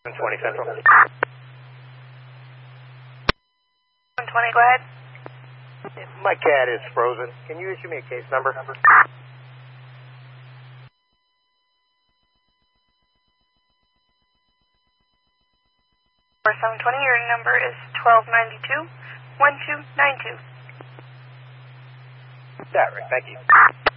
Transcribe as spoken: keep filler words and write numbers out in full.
one twenty Central. one twenty, go ahead. My cat is frozen. Can you issue me a case number? For seven twenty, your number is twelve ninety-two, one two nine two. That right, thank you.